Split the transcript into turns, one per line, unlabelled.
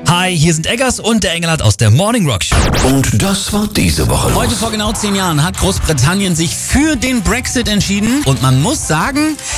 Hi, hier sind Eggers und der Engelhardt aus der Morning Rock Show.
Und das war diese Woche
Heute
los.
vor genau 10 Jahren hat Großbritannien sich für den Brexit entschieden. Und man muss sagen,